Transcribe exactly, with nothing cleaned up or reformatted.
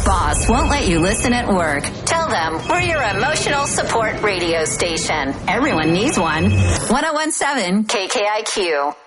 boss won't let you listen at work, tell them we're your emotional support radio station. Everyone needs one. one oh one seven K K I Q.